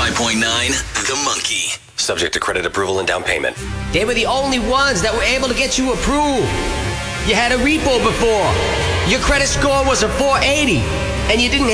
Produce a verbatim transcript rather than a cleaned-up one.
five point nine, The Monkey. Subject to credit approval and down payment. They were the only ones that were able to get you approved. You had a repo before. Your credit score was a four eighty, and you didn't